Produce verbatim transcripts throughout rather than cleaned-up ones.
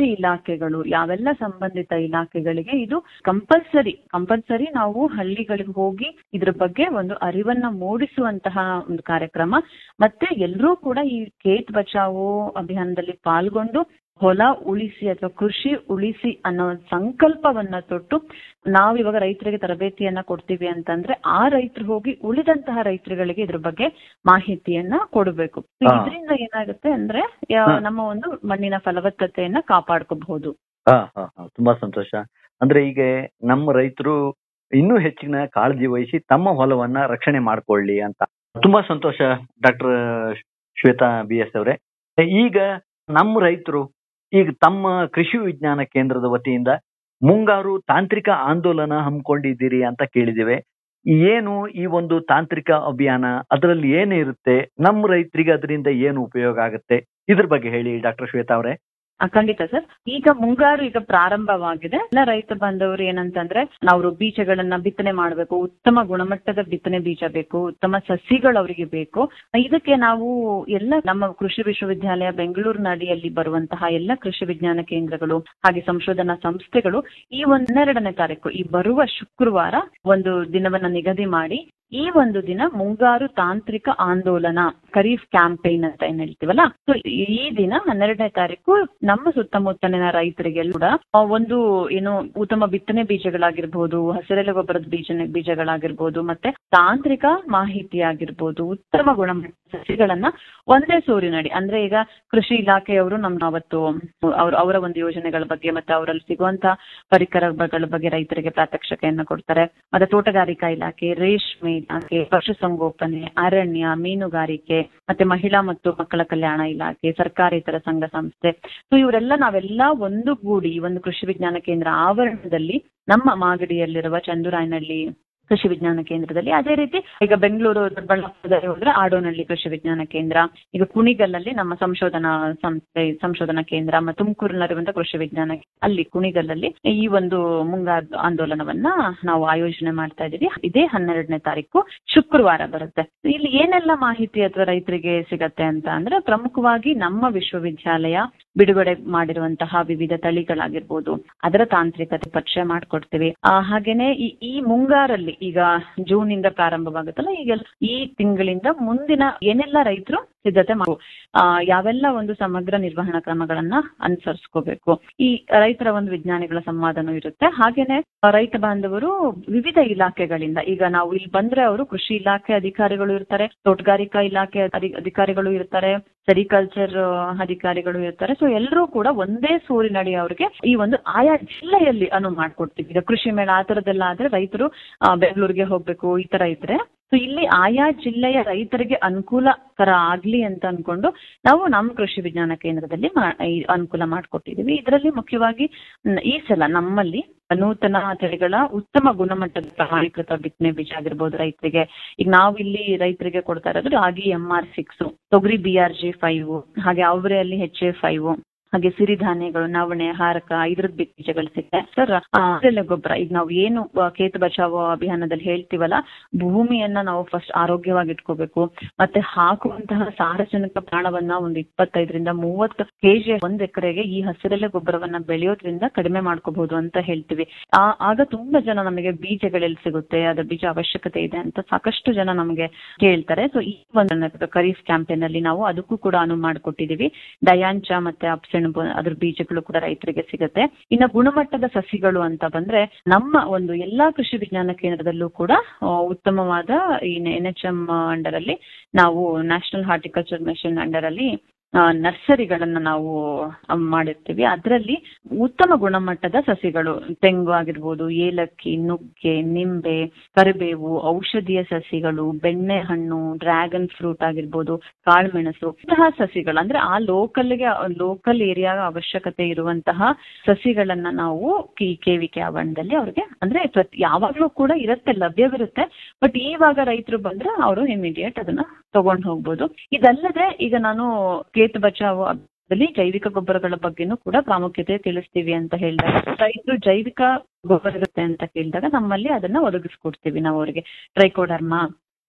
ಕೃಷಿ ಇಲಾಖೆಗಳು ಯಾವೆಲ್ಲ ಸಂಬಂಧಿತ ಇಲಾಖೆಗಳಿಗೆ ಇದು ಕಂಪಲ್ಸರಿ ಕಂಪಲ್ಸರಿ ನಾವು ಹಳ್ಳಿಗಳಿಗೆ ಹೋಗಿ ಇದ್ರ ಬಗ್ಗೆ ಒಂದು ಅರಿವನ್ನ ಮೂಡಿಸುವಂತಹ ಒಂದು ಕಾರ್ಯಕ್ರಮ. ಮತ್ತೆ ಎಲ್ಲರೂ ಕೂಡ ಈ ಖೇತ್ ಬಚಾವೋ ಅಭಿಯಾನದಲ್ಲಿ ಪಾಲ್ಗೊಂಡು ಹೊಲ ಉಳಿಸಿ ಅಥವಾ ಕೃಷಿ ಉಳಿಸಿ ಅನ್ನೋ ಸಂಕಲ್ಪವನ್ನ ತೊಟ್ಟು ನಾವ್ ಇವಾಗ ರೈತರಿಗೆ ತರಬೇತಿಯನ್ನ ಕೊಡ್ತೀವಿ ಅಂತಂದ್ರೆ ಆ ರೈತರು ಹೋಗಿ ಉಳಿದಂತಹ ರೈತರುಗಳಿಗೆ ಇದ್ರ ಬಗ್ಗೆ ಮಾಹಿತಿಯನ್ನ ಕೊಡಬೇಕು. ಇದರಿಂದ ಏನಾಗುತ್ತೆ ಅಂದ್ರೆ ನಮ್ಮ ಒಂದು ಮಣ್ಣಿನ ಫಲವತ್ತತೆಯನ್ನ ಕಾಪಾಡ್ಕೋಬಹುದು. ಹಾ ಹಾ ಹಾ ತುಂಬಾ ಸಂತೋಷ. ಅಂದ್ರೆ ಈಗ ನಮ್ಮ ರೈತರು ಇನ್ನೂ ಹೆಚ್ಚಿನ ಕಾಳಜಿ ವಹಿಸಿ ತಮ್ಮ ಹೊಲವನ್ನ ರಕ್ಷಣೆ ಮಾಡ್ಕೊಳ್ಳಿ ಅಂತ. ತುಂಬಾ ಸಂತೋಷ ಡಾಕ್ಟರ್ ಶ್ವೇತಾ ಬಿ ಎಸ್ ಅವರೇ. ಈಗ ನಮ್ಮ ರೈತರು ಈಗ ತಮ್ಮ ಕೃಷಿ ವಿಜ್ಞಾನ ಕೇಂದ್ರದ ವತಿಯಿಂದ ಮುಂಗಾರು ತಾಂತ್ರಿಕ ಆಂದೋಲನ ಹಮ್ಮಿಕೊಂಡಿದ್ದೀರಿ ಅಂತ ಕೇಳಿದ್ದೇವೆ. ಏನು ಈ ಒಂದು ತಾಂತ್ರಿಕ ಅಭಿಯಾನ, ಅದರಲ್ಲಿ ಏನಿರುತ್ತೆ, ನಮ್ಮ ರೈತರಿಗೆ ಅದರಿಂದ ಏನು ಉಪಯೋಗ ಆಗುತ್ತೆ, ಇದ್ರ ಬಗ್ಗೆ ಹೇಳಿ ಡಾಕ್ಟರ್ ಶ್ವೇತಾ ಅವರೇ. ಖಂಡಿತ ಸರ್. ಈಗ ಮುಂಗಾರು ಈಗ ಪ್ರಾರಂಭವಾಗಿದೆ. ಎಲ್ಲ ರೈತ ಬಾಂಧವರು ಏನಂತಂದ್ರೆ ನಾವು ಬೀಜಗಳನ್ನ ಬಿತ್ತನೆ ಮಾಡಬೇಕು, ಉತ್ತಮ ಗುಣಮಟ್ಟದ ಬಿತ್ತನೆ ಬೀಜ ಬೇಕು, ಉತ್ತಮ ಸಸಿಗಳು ಅವರಿಗೆ ಬೇಕು. ಇದಕ್ಕೆ ನಾವು ಎಲ್ಲ ನಮ್ಮ ಕೃಷಿ ವಿಶ್ವವಿದ್ಯಾಲಯ ಬೆಂಗಳೂರಿನ ಅಡಿಯಲ್ಲಿ ಬರುವಂತಹ ಎಲ್ಲ ಕೃಷಿ ವಿಜ್ಞಾನ ಕೇಂದ್ರಗಳು ಹಾಗೆ ಸಂಶೋಧನಾ ಸಂಸ್ಥೆಗಳು ಈ ಒಂದು ಹನ್ನೆರಡನೇ ತಾರೀಕು ಈ ಬರುವ ಶುಕ್ರವಾರ ಒಂದು ದಿನವನ್ನ ನಿಗದಿ ಮಾಡಿ ಈ ಒಂದು ದಿನ ಮುಂಗಾರು ತಾಂತ್ರಿಕ ಆಂದೋಲನ ಖರೀಫ್ ಕ್ಯಾಂಪೇನ್ ಅಂತ ಏನ್ ಹೇಳ್ತೀವಲ್ಲ, ಸೊ ಈ ದಿನ ಹನ್ನೆರಡನೇ ತಾರೀಕು ನಮ್ಮ ಸುತ್ತಮುತ್ತಲಿನ ರೈತರಿಗೆ ಕೂಡ ಒಂದು ಏನು ಉತ್ತಮ ಬಿತ್ತನೆ ಬೀಜಗಳಾಗಿರ್ಬೋದು, ಹಸಿರೆಲೆ ಗೊಬ್ಬರದ ಬೀಜ ಬೀಜಗಳಾಗಿರ್ಬೋದು, ಮತ್ತೆ ತಾಂತ್ರಿಕ ಮಾಹಿತಿ ಆಗಿರ್ಬೋದು, ಉತ್ತಮ ಗುಣಮಟ್ಟದ ಸಸಿಗಳನ್ನ ಒಂದೇ ಸೂರಿನಡಿ ಅಂದ್ರೆ ಈಗ ಕೃಷಿ ಇಲಾಖೆಯವರು ನಮ್ನ ಅವತ್ತು ಅವ್ರ ಅವರ ಒಂದು ಯೋಜನೆಗಳ ಬಗ್ಗೆ ಮತ್ತೆ ಅವರಲ್ಲಿ ಸಿಗುವಂತಹ ಪರಿಕರಗಳ ಬಗ್ಗೆ ರೈತರಿಗೆ ಪ್ರಾತ್ಯಕ್ಷಿಕೆಯನ್ನ ಕೊಡ್ತಾರೆ. ಮತ್ತೆ ತೋಟಗಾರಿಕಾ ಇಲಾಖೆ, ರೇಷ್ಮೆ ಇಲಾಖೆ, ಪಶುಸಂಗೋಪನೆ, ಅರಣ್ಯ, ಮೀನುಗಾರಿಕೆ, ಮತ್ತೆ ಮಹಿಳಾ ಮತ್ತು ಮಕ್ಕಳ ಕಲ್ಯಾಣ ಇಲಾಖೆ, ಸರ್ಕಾರೇತರ ಸಂಘ ಸಂಸ್ಥೆ, ಸೊ ಇವರೆಲ್ಲ ನಾವೆಲ್ಲ ಒಂದು ಗೂಡಿ ಒಂದು ಕೃಷಿ ವಿಜ್ಞಾನ ಕೇಂದ್ರ ಆವರಣದಲ್ಲಿ ನಮ್ಮ ಮಾಗಡಿಯಲ್ಲಿರುವ ಚಂದುರಾಯನಹಳ್ಳಿ ಕೃಷಿ ವಿಜ್ಞಾನ ಕೇಂದ್ರದಲ್ಲಿ, ಅದೇ ರೀತಿ ಈಗ ಬೆಂಗಳೂರು ದೊಡ್ಡಬಳ್ಳಾಪುರದಲ್ಲಿ ಹೋದ್ರೆ ಆಡೋನಹಳ್ಳಿ ಕೃಷಿ ವಿಜ್ಞಾನ ಕೇಂದ್ರ, ಈಗ ಕುಣಿಗಲ್ಲಲ್ಲಿ ನಮ್ಮ ಸಂಶೋಧನಾ ಸಂಸ್ಥೆ ಸಂಶೋಧನಾ ಕೇಂದ್ರ, ಮತ್ತು ತುಮಕೂರಿನಲ್ಲಿರುವಂತಹ ಕೃಷಿ ವಿಜ್ಞಾನ ಅಲ್ಲಿ ಕುಣಿಗಲ್ಲಲ್ಲಿ ಈ ಒಂದು ಮುಂಗಾರು ಆಂದೋಲನವನ್ನ ನಾವು ಆಯೋಜನೆ ಮಾಡ್ತಾ ಇದ್ದೀವಿ. ಇದೇ ಹನ್ನೆರಡನೇ ತಾರೀಕು ಶುಕ್ರವಾರ ಬರುತ್ತೆ. ಇಲ್ಲಿ ಏನೆಲ್ಲ ಮಾಹಿತಿ ಅಥವಾ ರೈತರಿಗೆ ಸಿಗತ್ತೆ ಅಂತ ಅಂದ್ರೆ ಪ್ರಮುಖವಾಗಿ ನಮ್ಮ ವಿಶ್ವವಿದ್ಯಾಲಯ ಬಿಡುಗಡೆ ಮಾಡಿರುವಂತಹ ವಿವಿಧ ತಳಿಗಳಾಗಿರ್ಬೋದು ಅದರ ತಾಂತ್ರಿಕತೆ ಪರಿಚಯ ಮಾಡ್ಕೊಡ್ತೀವಿ. ಆ ಹಾಗೇನೆ ಈ ಈ ಮುಂಗಾರಲ್ಲಿ ಈಗ ಜೂನ್ ಇಂದ ಪ್ರಾರಂಭವಾಗುತ್ತಲ್ಲ, ಈಗ ಈ ತಿಂಗಳಿಂದ ಮುಂದಿನ ಏನೆಲ್ಲ ರೈತರು ಸಿದ್ಧತೆ ಮಾಡು ಆ ಯಾವೆಲ್ಲ ಒಂದು ಸಮಗ್ರ ನಿರ್ವಹಣಾ ಕ್ರಮಗಳನ್ನ ಅನುಸರಿಸ್ಕೋಬೇಕು, ಈ ರೈತರ ಒಂದು ವಿಜ್ಞಾನಿಗಳ ಸಂವಾದನೂ ಇರುತ್ತೆ. ಹಾಗೇನೆ ರೈತ ಬಾಂಧವರು ವಿವಿಧ ಇಲಾಖೆಗಳಿಂದ ಈಗ ನಾವು ಇಲ್ಲಿ ಬಂದ್ರೆ ಅವರು ಕೃಷಿ ಇಲಾಖೆ ಅಧಿಕಾರಿಗಳು ಇರ್ತಾರೆ, ತೋಟಗಾರಿಕಾ ಇಲಾಖೆ ಅಧಿಕಾರಿಗಳು ಇರ್ತಾರೆ, ಸೆರಿಕಲ್ಚರ್ ಅಧಿಕಾರಿಗಳು ಇರ್ತಾರೆ. ಸೊ ಎಲ್ಲರೂ ಕೂಡ ಒಂದೇ ಸೂರಿನಡಿ ಅವ್ರಿಗೆ ಈ ಒಂದು ಆಯಾ ಜಿಲ್ಲೆಯಲ್ಲಿ ಅನುವು ಮಾಡ್ಕೊಡ್ತೀವಿ. ಈಗ ಕೃಷಿ ಮೇಳ ಆ ತರದೆಲ್ಲ ಆದ್ರೆ ರೈತರು ಬೆಂಗಳೂರಿಗೆ ಹೋಗ್ಬೇಕು ಈ ತರ ಇದ್ರೆ, ಸೊ ಇಲ್ಲಿ ಆಯಾ ಜಿಲ್ಲೆಯ ರೈತರಿಗೆ ಅನುಕೂಲಕರ ಆಗ್ಲಿ ಅಂತ ಅನ್ಕೊಂಡು ನಾವು ನಮ್ಮ ಕೃಷಿ ವಿಜ್ಞಾನ ಕೇಂದ್ರದಲ್ಲಿ ಅನುಕೂಲ ಮಾಡ್ಕೊಟ್ಟಿದೀವಿ. ಇದರಲ್ಲಿ ಮುಖ್ಯವಾಗಿ ಈ ಸಲ ನಮ್ಮಲ್ಲಿ ನೂತನ ತಳಿಗಳ ಉತ್ತಮ ಗುಣಮಟ್ಟದ ಪ್ರಮಾಣೀಕೃತ ಬಿತ್ತನೆ ಬೀಜ ಆಗಿರ್ಬೋದು ರೈತರಿಗೆ. ಈಗ ನಾವು ಇಲ್ಲಿ ರೈತರಿಗೆ ಕೊಡ್ತಾ ಇರೋದು ರಾಗಿ ಎಂ ಆರ್ ಸಿಕ್ಸ್, ತೊಗರಿ ಬಿ ಆರ್ ಜಿ ಫೈವ್, ಹಾಗೆ ಅವರೆಯಲ್ಲಿ ಹೆಚ್ ಎ ಫೈವ್, ಹಾಗೆ ಸಿರಿಧಾನ್ಯಗಳು, ನವಣೆ, ಹಾರಕ ಇದ್ರದ್ ಬೀಜಗಳು ಸಿಗುತ್ತೆ ಸರ್. ಹಸಿರೆಲೆ ಗೊಬ್ಬರ ಈಗ ನಾವು ಏನು ಖೇತ್ ಬಚಾವೋ ಅಭಿಯಾನದಲ್ಲಿ ಹೇಳ್ತೀವಲ್ಲ, ಭೂಮಿಯನ್ನ ನಾವು ಫಸ್ಟ್ ಆರೋಗ್ಯವಾಗಿ ಇಟ್ಕೋಬೇಕು, ಮತ್ತೆ ಹಾಕುವಂತಹ ಸಾರಜನಕ ಪ್ರಮಾಣವನ್ನ ಒಂದು ಇಪ್ಪತ್ತೈದರಿಂದ ಮೂವತ್ತು ಕೆಜಿ ಒಂದ್ ಎಕರೆಗೆ ಈ ಹಸಿರೆಲೆ ಗೊಬ್ಬರವನ್ನ ಬೆಳೆಯೋದ್ರಿಂದ ಕಡಿಮೆ ಮಾಡ್ಕೋಬಹುದು ಅಂತ ಹೇಳ್ತೀವಿ. ಆ ಆಗ ತುಂಬಾ ಜನ ನಮಗೆ ಬೀಜಗಳೆಲ್ಲಿ ಸಿಗುತ್ತೆ, ಅದ್ರ ಬೀಜ ಅವಶ್ಯಕತೆ ಇದೆ ಅಂತ ಸಾಕಷ್ಟು ಜನ ನಮಗೆ ಕೇಳ್ತಾರೆ. ಸೊ ಈ ಒಂದು ಖರೀಫ್ ಕ್ಯಾಂಪೇನ್ ಅಲ್ಲಿ ನಾವು ಅದಕ್ಕೂ ಕೂಡ ಅನುವು ಮಾಡಿಕೊಟ್ಟಿದೀವಿ. ಡಯಾಂಚ ಮತ್ತೆ ಅಪ್ಸೆಣಬು ಅದ್ರ ಬೀಜಗಳು ಕೂಡ ರೈತರಿಗೆ ಸಿಗುತ್ತೆ. ಇನ್ನು ಗುಣಮಟ್ಟದ ಸಸಿಗಳು ಅಂತ ಬಂದ್ರೆ ನಮ್ಮ ಒಂದು ಎಲ್ಲಾ ಕೃಷಿ ವಿಜ್ಞಾನ ಕೇಂದ್ರದಲ್ಲೂ ಕೂಡ ಉತ್ತಮವಾದ ಈ ಎನ್ ಎಚ್ ಎಂ ಅಂಡರ್ ಅಲ್ಲಿ ನಾವು ನ್ಯಾಷನಲ್ ಹಾರ್ಟಿಕಲ್ಚರ್ ಮಿಷನ್ ಅಂಡರ್ ಅಲ್ಲಿ ನರ್ಸರಿಗಳನ್ನ ನಾವು ಮಾಡಿರ್ತೀವಿ. ಅದರಲ್ಲಿ ಉತ್ತಮ ಗುಣಮಟ್ಟದ ಸಸಿಗಳು, ತೆಂಗು ಆಗಿರ್ಬೋದು, ಏಲಕ್ಕಿ, ನುಗ್ಗೆ, ನಿಂಬೆ, ಕರಿಬೇವು, ಔಷಧೀಯ ಸಸಿಗಳು, ಬೆಣ್ಣೆ ಹಣ್ಣು, ಡ್ರ್ಯಾಗನ್ ಫ್ರೂಟ್ ಆಗಿರ್ಬೋದು, ಕಾಳುಮೆಣಸು, ಇಂತಹ ಸಸಿಗಳು ಅಂದ್ರೆ ಆ ಲೋಕಲ್ಗೆ ಲೋಕಲ್ ಏರಿಯಾ ಅವಶ್ಯಕತೆ ಇರುವಂತಹ ಸಸಿಗಳನ್ನ ನಾವು ಈ ಕೆವಿಕೆ ಆವರಣದಲ್ಲಿ ಅವ್ರಿಗೆ ಅಂದ್ರೆ ಯಾವಾಗ್ಲೂ ಕೂಡ ಇರುತ್ತೆ, ಲಭ್ಯವಿರುತ್ತೆ. ಬಟ್ ಇವಾಗ ರೈತರು ಬಂದ್ರೆ ಅವರು ಇಮಿಡಿಯೇಟ್ ಅದನ್ನ ತಗೊಂಡು ಹೋಗ್ಬೋದು. ಇದಲ್ಲದೆ ಈಗ ನಾನು ಖೇತ್ ಬಚಾವೋ ದಲ್ಲಿ ಜೈವಿಕ ಗೊಬ್ಬರಗಳ ಬಗ್ಗೆನೂ ಕೂಡ ಪ್ರಾಮುಖ್ಯತೆ ತಿಳಿಸ್ತೀವಿ ಅಂತ ಹೇಳಿದಾಗ ರೈತರು ಜೈವಿಕ ಗೊಬ್ಬರ ಇರುತ್ತೆ ಅಂತ ಕೇಳಿದಾಗ ನಮ್ಮಲ್ಲಿ ಅದನ್ನ ಒದಗಿಸ್ಕೊಡ್ತೀವಿ ನಾವು ಅವರಿಗೆ. ಟ್ರೈಕೋಡರ್ಮಾ,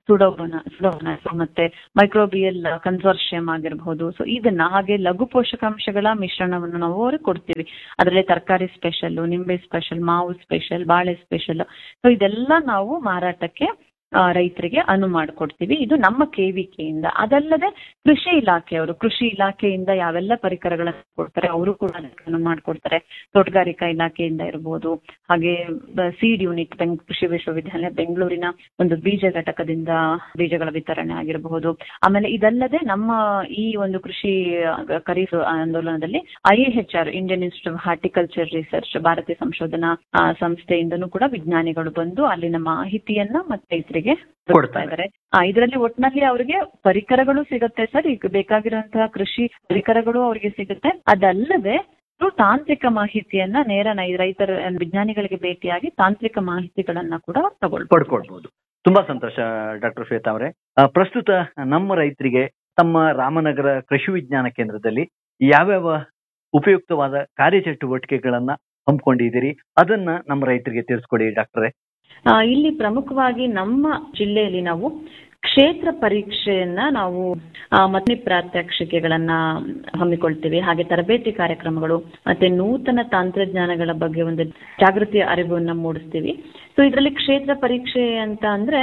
ಸುಡೋನ ಸುಡೋನ ಮತ್ತೆ ಮೈಕ್ರೋಬಿಯಲ್ ಕನ್ಸೋರ್ಷಿಯಂ ಆಗಿರಬಹುದು. ಸೊ ಇದನ್ನ ಹಾಗೆ ಲಘು ಪೋಷಕಾಂಶಗಳ ಮಿಶ್ರಣವನ್ನು ನಾವು ಅವ್ರಿಗೆ ಕೊಡ್ತೀವಿ. ಅದರಲ್ಲಿ ತರಕಾರಿ ಸ್ಪೆಷಲ್, ನಿಂಬೆ ಸ್ಪೆಷಲ್, ಮಾವು ಸ್ಪೆಷಲ್, ಬಾಳೆ ಸ್ಪೆಷಲ್. ಸೊ ಇದೆಲ್ಲ ನಾವು ಮಾರಾಟಕ್ಕೆ ರೈತರಿಗೆ ಅನು ಮಾಡಿಕೊಡ್ತೀವಿ. ಇದು ನಮ್ಮ ಕೆವಿಕೆಯಿಂದ. ಅದಲ್ಲದೆ ಕೃಷಿ ಇಲಾಖೆಯವರು ಕೃಷಿ ಇಲಾಖೆಯಿಂದ ಯಾವೆಲ್ಲ ಪರಿಕರಗಳನ್ನು ಕೊಡ್ತಾರೆ ಅವರು ಕೂಡ ಅನು ಮಾಡಿಕೊಡ್ತಾರೆ. ತೋಟಗಾರಿಕಾ ಇಲಾಖೆಯಿಂದ ಇರಬಹುದು, ಹಾಗೆ ಸೀಡ್ ಯೂನಿಟ್ ಬೆಂಗ್ ಕೃಷಿ ವಿಶ್ವವಿದ್ಯಾಲಯ ಬೆಂಗಳೂರಿನ ಒಂದು ಬೀಜ ಘಟಕದಿಂದ ಬೀಜಗಳ ವಿತರಣೆ ಆಗಿರಬಹುದು. ಆಮೇಲೆ ಇದಲ್ಲದೆ ನಮ್ಮ ಈ ಒಂದು ಕೃಷಿ ಖರೀಫ್ ಆಂದೋಲನದಲ್ಲಿ I A H R Indian institute of horticulture research ಭಾರತೀಯ ಸಂಶೋಧನಾ ಸಂಸ್ಥೆಯಿಂದನೂ ಕೂಡ ವಿಜ್ಞಾನಿಗಳು ಬಂದು ಅಲ್ಲಿನ ಮಾಹಿತಿಯನ್ನ ಮತ್ತೆ ರೈತರಿಗೆ ಕೊಡ್ತಾ ಇದ್ದಾರೆ. ಇದರಲ್ಲಿ ಒಟ್ಟಿನಲ್ಲಿ ಅವರಿಗೆ ಪರಿಕರಗಳು ಸಿಗುತ್ತೆ ಸರ್, ಈಗ ಬೇಕಾಗಿರುವಂತಹ ಕೃಷಿ ಪರಿಕರಗಳು ಅವರಿಗೆ ಸಿಗುತ್ತೆ. ಅದಲ್ಲದೆ ತಾಂತ್ರಿಕ ಮಾಹಿತಿಯನ್ನ ನೇರ ರೈತರ ವಿಜ್ಞಾನಿಗಳಿಗೆ ಭೇಟಿಯಾಗಿ ತಾಂತ್ರಿಕ ಮಾಹಿತಿಗಳನ್ನ ಕೂಡ ಪಡ್ಕೊಳ್ಬಹುದು. ತುಂಬಾ ಸಂತೋಷ ಡಾಕ್ಟರ್ ಶ್ವೇತಾ ಅವರೇ. ಪ್ರಸ್ತುತ ನಮ್ಮ ರೈತರಿಗೆ ತಮ್ಮ ರಾಮನಗರ ಕೃಷಿ ವಿಜ್ಞಾನ ಕೇಂದ್ರದಲ್ಲಿ ಯಾವ್ಯಾವ ಉಪಯುಕ್ತವಾದ ಕಾರ್ಯಚಟುವಟಿಕೆಗಳನ್ನ ಹಮ್ಮಿಕೊಂಡಿದ್ದೀರಿ, ಅದನ್ನ ನಮ್ಮ ರೈತರಿಗೆ ತಿಳಿಸ್ಕೊಡಿ ಡಾಕ್ಟ್ರೇ. ಇಲ್ಲಿ ಪ್ರಮುಖವಾಗಿ ನಮ್ಮ ಜಿಲ್ಲೆಯಲ್ಲಿ ನಾವು ಕ್ಷೇತ್ರ ಪರೀಕ್ಷೆಯನ್ನ ನಾವು ಮತ್ತೆ ಪ್ರಾತ್ಯಕ್ಷಿಕೆಗಳನ್ನ ಹಮ್ಮಿಕೊಳ್ತೀವಿ. ಹಾಗೆ ತರಬೇತಿ ಕಾರ್ಯಕ್ರಮಗಳು ಮತ್ತೆ ನೂತನ ತಂತ್ರಜ್ಞಾನಗಳ ಬಗ್ಗೆ ಒಂದು ಜಾಗೃತಿ ಅರಿವನ್ನ ಮೂಡಿಸ್ತೀವಿ. ಸೊ ಇದರಲ್ಲಿ ಕ್ಷೇತ್ರ ಪರೀಕ್ಷೆ ಅಂತ ಅಂದ್ರೆ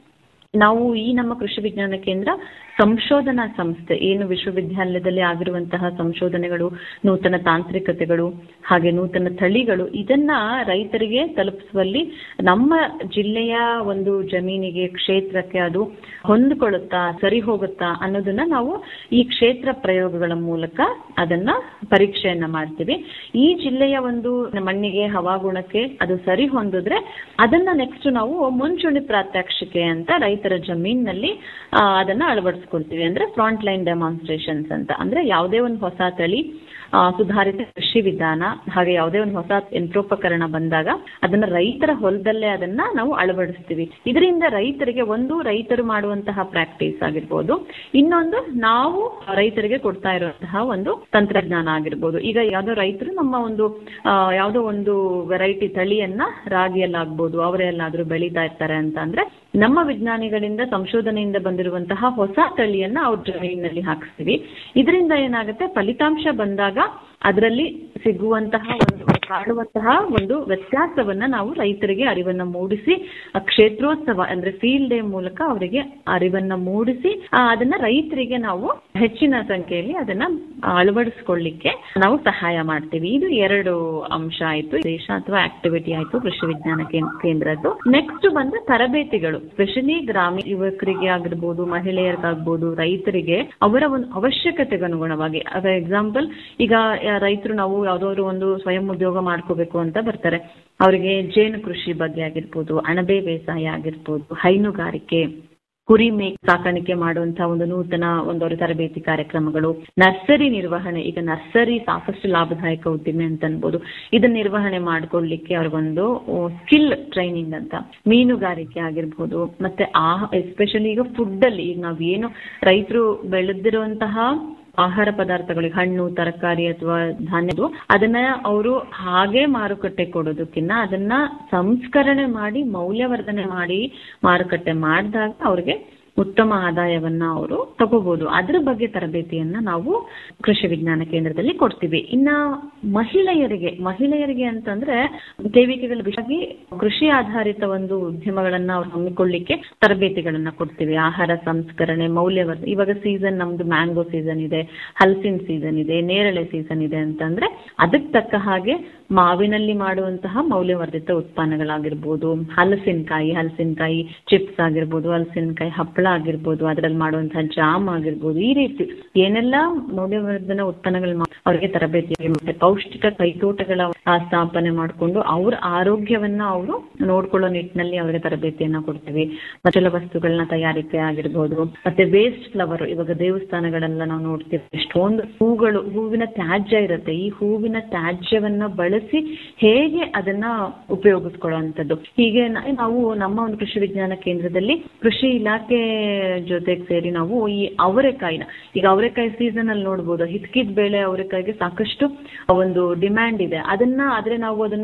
ನಾವು ಈ ನಮ್ಮ ಕೃಷಿ ವಿಜ್ಞಾನ ಕೇಂದ್ರ ಸಂಶೋಧನಾ ಸಂಸ್ಥೆ ಏನು ವಿಶ್ವವಿದ್ಯಾಲಯದಲ್ಲಿ ಆಗಿರುವಂತಹ ಸಂಶೋಧನೆಗಳು, ನೂತನ ತಾಂತ್ರಿಕತೆಗಳು ಹಾಗೆ ನೂತನ ತಳಿಗಳು ಇದನ್ನ ರೈತರಿಗೆ ತಲುಪಿಸುವಲ್ಲಿ ನಮ್ಮ ಜಿಲ್ಲೆಯ ಒಂದು ಜಮೀನಿಗೆ ಕ್ಷೇತ್ರಕ್ಕೆ ಅದು ಹೊಂದಿಕೊಳ್ಳುತ್ತಾ ಸರಿ ಹೋಗುತ್ತಾ ಅನ್ನೋದನ್ನ ನಾವು ಈ ಕ್ಷೇತ್ರ ಪ್ರಯೋಗಗಳ ಮೂಲಕ ಅದನ್ನ ಪರೀಕ್ಷೆಯನ್ನ ಮಾಡ್ತೀವಿ. ಈ ಜಿಲ್ಲೆಯ ಒಂದು ಮಣ್ಣಿಗೆ ಹವಾಗುಣಕ್ಕೆ ಅದು ಸರಿ ಹೊಂದಿದ್ರೆ ಅದನ್ನ ನೆಕ್ಸ್ಟ್ ನಾವು ಮುಂಚೂಣಿ ಪ್ರಾತ್ಯಕ್ಷಿಕೆ ಅಂತ ರೈತರ ಜಮೀನಿನಲ್ಲಿ ಅದನ್ನ ಅಳವಡಿಸ್ಕೊಳ್ತೀವಿ. ಅಂದ್ರೆ ಫ್ರಂಟ್ ಲೈನ್ ಡೆಮಾನ್ಸ್ಟ್ರೇಷನ್ಸ್ ಅಂತ. ಅಂದ್ರೆ ಯಾವುದೇ ಒಂದು ಹೊಸ ತಳಿ, ಸುಧಾರಿತ ಕೃಷಿ ವಿಧಾನ ಹಾಗೆ ಯಾವುದೇ ಒಂದು ಹೊಸ ಯಂತ್ರೋಪಕರಣ ಬಂದಾಗ ಅದನ್ನ ರೈತರ ಹೊಲದಲ್ಲೇ ಅದನ್ನ ನಾವು ಅಳವಡಿಸ್ತೀವಿ. ಇದರಿಂದ ರೈತರಿಗೆ ಒಂದು ರೈತರು ಮಾಡುವಂತಹ ಪ್ರಾಕ್ಟೀಸ್ ಆಗಿರ್ಬೋದು, ಇನ್ನೊಂದು ನಾವು ರೈತರಿಗೆ ಕೊಡ್ತಾ ಇರುವಂತಹ ಒಂದು ತಂತ್ರಜ್ಞಾನ ಆಗಿರ್ಬೋದು. ಈಗ ಯಾವ್ದೋ ರೈತರು ನಮ್ಮ ಒಂದು ಯಾವುದೋ ಒಂದು ವೆರೈಟಿ ತಳಿಯನ್ನ ರಾಗಿಯಲ್ಲಾಗ್ಬೋದು ಅವರೆಲ್ಲಾದ್ರೂ ಬೆಳೀತಾ ಇರ್ತಾರೆ ಅಂತ ಅಂದ್ರೆ ನಮ್ಮ ವಿಜ್ಞಾನಿಗಳಿಂದ ಸಂಶೋಧನೆಯಿಂದ ಬಂದಿರುವಂತಹ ಹೊಸ ತಳಿಯನ್ನ ಅವ್ರ ಜಮೀನಿನಲ್ಲಿ ಹಾಕಿಸ್ತೀವಿ. ಇದರಿಂದ ಏನಾಗುತ್ತೆ, ಫಲಿತಾಂಶ ಬಂದಾಗ ಅದರಲ್ಲಿ ಸಿಗುವಂತಹ ಒಂದು ಕಾಣುವಂತಹ ಒಂದು ವ್ಯತ್ಯಾಸವನ್ನ ನಾವು ರೈತರಿಗೆ ಅರಿವನ್ನ ಮೂಡಿಸಿ ಕ್ಷೇತ್ರೋತ್ಸವ ಅಂದ್ರೆ ಫೀಲ್ಡ್ ಡೇ ಮೂಲಕ ಅವರಿಗೆ ಅರಿವನ್ನ ಮೂಡಿಸಿ ಅದನ್ನ ರೈತರಿಗೆ ನಾವು ಹೆಚ್ಚಿನ ಸಂಖ್ಯೆಯಲ್ಲಿ ಅದನ್ನ ಅಳವಡಿಸ್ಕೊಳ್ಳಿಕ್ಕೆ ನಾವು ಸಹಾಯ ಮಾಡ್ತೀವಿ. ಇದು ಎರಡು ಅಂಶ ಆಯ್ತು, ದೇಶ ಅಥವಾ ಆಕ್ಟಿವಿಟಿ ಆಯ್ತು ಕೃಷಿ ವಿಜ್ಞಾನ ಕೇಂದ್ರದ್ದು. ನೆಕ್ಸ್ಟ್ ಬಂದ ತರಬೇತಿಗಳು, ಸ್ಪೆಷಲಿ ಗ್ರಾಮೀಣ ಯುವಕರಿಗೆ ಆಗಿರ್ಬೋದು, ಮಹಿಳೆಯರಿಗಾಗ್ಬೋದು, ರೈತರಿಗೆ ಅವರ ಒಂದು ಅವಶ್ಯಕತೆಗೆ ಅನುಗುಣವಾಗಿ. ಫಾರ್ ಎಕ್ಸಾಂಪಲ್ ಈಗ ರೈತರು ನಾವು ಯಾವ್ದಾದ್ರು ಒಂದು ಸ್ವಯಂ ಉದ್ಯೋಗ ಮಾಡ್ಕೋಬೇಕು ಅಂತ ಬರ್ತಾರೆ. ಅವರಿಗೆ ಜೇನು ಕೃಷಿ ಬಗ್ಗೆ ಆಗಿರ್ಬೋದು, ಅಣಬೆ ಬೇಸಾಯ ಆಗಿರ್ಬೋದು, ಹೈನುಗಾರಿಕೆ, ಕುರಿ ಮೇಕೆ ಸಾಕಾಣಿಕೆ ಮಾಡುವಂತಹ ಒಂದು ನೂತನ ಒಂದು ತರಬೇತಿ ಕಾರ್ಯಕ್ರಮಗಳು, ನರ್ಸರಿ ನಿರ್ವಹಣೆ. ಈಗ ನರ್ಸರಿ ಸಾಕಷ್ಟು ಲಾಭದಾಯಕ ಉದ್ದಿಮೆ ಅಂತ ಅನ್ಬೋದು. ಇದನ್ನ ನಿರ್ವಹಣೆ ಮಾಡ್ಕೊಳ್ಳಿಕ್ಕೆ ಅವ್ರಿಗೊಂದು ಸ್ಕಿಲ್ ಟ್ರೈನಿಂಗ್ ಅಂತ. ಮೀನುಗಾರಿಕೆ ಆಗಿರ್ಬೋದು, ಮತ್ತೆ ಆ ಎಸ್ಪೆಷಲಿ ಈಗ ಫುಡ್ ಅಲ್ಲಿ ಈಗ ನಾವೇನು ರೈತರು ಬೆಳೆದಿರುವಂತಹ ಆಹಾರ ಪದಾರ್ಥಗಳು, ಹಣ್ಣು ತರಕಾರಿ ಅಥವಾ ಧಾನ್ಯದು, ಅದನ್ನ ಅವರು ಹಾಗೆ ಮಾರುಕಟ್ಟೆ ಕೊಡೋದಕ್ಕಿಂತ ಅದನ್ನ ಸಂಸ್ಕರಣೆ ಮಾಡಿ ಮೌಲ್ಯವರ್ಧನೆ ಮಾಡಿ ಮಾರುಕಟ್ಟೆ ಮಾಡಿದಾಗ ಅವ್ರಿಗೆ ಉತ್ತಮ ಆದಾಯವನ್ನ ಅವರು ತಗೋಬಹುದು. ಅದ್ರ ಬಗ್ಗೆ ತರಬೇತಿಯನ್ನ ನಾವು ಕೃಷಿ ವಿಜ್ಞಾನ ಕೇಂದ್ರದಲ್ಲಿ ಕೊಡ್ತೀವಿ. ಇನ್ನ ಮಹಿಳೆಯರಿಗೆ ಮಹಿಳೆಯರಿಗೆ ಅಂತಂದ್ರೆ ಕೇವಿಕೆಗಳ ವಿಷಯವಾಗಿ ಕೃಷಿ ಆಧಾರಿತ ಒಂದು ಉದ್ಯಮಗಳನ್ನ ಅವ್ರು ಹಮ್ಮಿಕೊಳ್ಳಿಕ್ಕೆ ತರಬೇತಿಗಳನ್ನ ಕೊಡ್ತೀವಿ. ಆಹಾರ ಸಂಸ್ಕರಣೆ, ಮೌಲ್ಯವರ್ಧನೆ. ಇವಾಗ ಸೀಸನ್ ನಮ್ದು ಮ್ಯಾಂಗೋ ಸೀಸನ್ ಇದೆ, ಹಲಸಿನ ಸೀಸನ್ ಇದೆ, ನೇರಳೆ ಸೀಸನ್ ಇದೆ ಅಂತಂದ್ರೆ ಅದಕ್ಕೆ ತಕ್ಕ ಹಾಗೆ ಮಾವಿನಲ್ಲಿ ಮಾಡುವಂತಹ ಮೌಲ್ಯವರ್ಧಿತ ಉತ್ಪನ್ನಗಳಾಗಿರ್ಬೋದು, ಹಲಸಿನಕಾಯಿ ಹಲಸಿನಕಾಯಿ ಚಿಪ್ಸ್ ಆಗಿರ್ಬೋದು, ಹಲಸಿನಕಾಯಿ ಹಪ್ಪಳ ಆಗಿರ್ಬೋದು, ಅದರಲ್ಲಿ ಮಾಡುವಂತಹ ಜಾಮ್ ಆಗಿರ್ಬೋದು, ಈ ರೀತಿ ಏನೆಲ್ಲ ಮೌಲ್ಯವರ್ಧನ ಉತ್ಪನ್ನಗಳು ಅವರಿಗೆ ತರಬೇತಿ, ಮತ್ತೆ ಪೌಷ್ಟಿಕ ಕೈತೋಟಗಳ ಸ್ಥಾಪನೆ ಮಾಡಿಕೊಂಡು ಅವ್ರ ಆರೋಗ್ಯವನ್ನ ಅವರು ನೋಡ್ಕೊಳ್ಳೋ ನಿಟ್ಟಿನಲ್ಲಿ ಅವರಿಗೆ ತರಬೇತಿಯನ್ನ ಕೊಡ್ತೀವಿ. ಮಚಲ ವಸ್ತುಗಳನ್ನ ತಯಾರಿಕೆ ಆಗಿರ್ಬೋದು, ಮತ್ತೆ ವೇಸ್ಟ್ ಫ್ಲವರ್. ಇವಾಗ ದೇವಸ್ಥಾನಗಳೆಲ್ಲ ನಾವು ನೋಡ್ತೀವಿ, ಎಷ್ಟೊಂದು ಹೂಗಳು, ಹೂವಿನ ತ್ಯಾಜ್ಯ ಇರುತ್ತೆ. ಈ ಹೂವಿನ ತ್ಯಾಜ್ಯವನ್ನ ಬಳಸಿ ಹೇಗೆ ಅದನ್ನ ಉಪಯೋಗಿಸ್ಕೊಳ್ಳುವಂಥದ್ದು. ಹೀಗೆ ನಾವು ನಮ್ಮ ಒಂದು ಕೃಷಿ ವಿಜ್ಞಾನ ಕೇಂದ್ರದಲ್ಲಿ ಕೃಷಿ ಇಲಾಖೆ ಜೊತೆಗೆ ಸೇರಿ ನಾವು ಈ ಅವರೆಕಾಯಿನ, ಈಗ ಅವರೆಕಾಯಿ ಸೀಸನ್ ಅಲ್ಲಿ ನೋಡ್ಬೋದು, ಹಿತ್ಕಿದ ಬೇಳೆ ಅವರೆಕಾಯಿಗೆ ಸಾಕಷ್ಟು ಒಂದು ಡಿಮ್ಯಾಂಡ್ ಇದೆ. ಅದನ್ನ ಆದ್ರೆ ನಾವು ಅದನ್ನ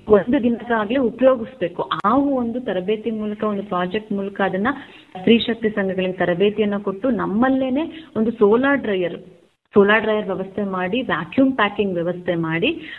ಒಂದು ದಿನಕ್ಕಾಗ್ಲೇ ಉಪಯೋಗಿಸ್ಬೇಕು. ಆ ಒಂದು ತರಬೇತಿ ಮೂಲಕ, ಒಂದು ಪ್ರಾಜೆಕ್ಟ್ ಮೂಲಕ ಅದನ್ನ ಸ್ತ್ರೀ ಶಕ್ತಿ ಸಂಘಗಳಿಗೆ ತರಬೇತಿಯನ್ನ ಕೊಟ್ಟು ನಮ್ಮಲ್ಲೇನೆ ಒಂದು ಸೋಲಾರ್ ಡ್ರೈಯರ್ ಸೋಲಾರ್ ಡ್ರೈಯರ್ ವ್ಯವಸ್ಥೆ ಮಾಡಿ, ವ್ಯಾಕ್ಯೂಮ್ ಪ್ಯಾಕಿಂಗ್ ವ್ಯವಸ್ಥೆ ಮಾಡಿ